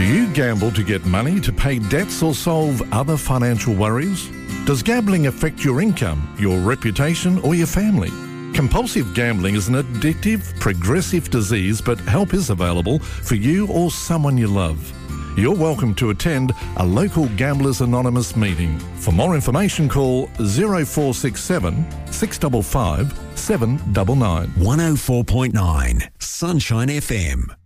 Do you gamble to get money, to pay debts or solve other financial worries? Does gambling affect your income, your reputation or your family? Compulsive gambling is an addictive, progressive disease, but help is available for you or someone you love. You're welcome to attend a local Gamblers Anonymous meeting. For more information, call 0467 655 799. 104.9 Sunshine FM.